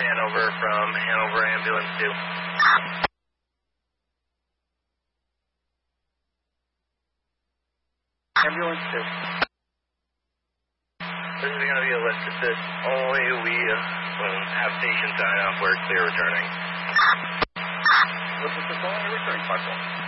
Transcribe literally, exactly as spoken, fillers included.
Hanover from Hanover Ambulance two. Ambulance two. This is going to be a list assist only. We uh, have patient sign off. We're clear returning. List assist only, returning five four.